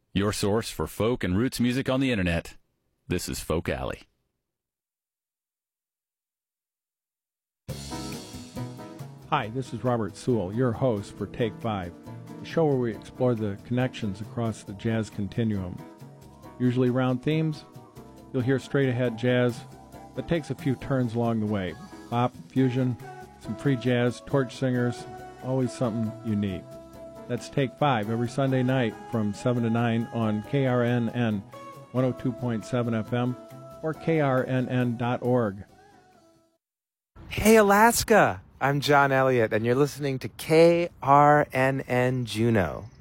your source for folk and roots music on the internet. This is Folk Alley. Hi, this is Robert Sewell, your host for Take 5, the show where we explore the connections across the jazz continuum. Usually round themes, you'll hear straight-ahead jazz that takes a few turns along the way. Bop, fusion, some free jazz, torch singers, always something unique. That's Take 5 every Sunday night from 7 to 9 on KRNN 102.7 FM or krnn.org. Hey, Alaska! I'm John Elliott, and you're listening to KRNN Juneau.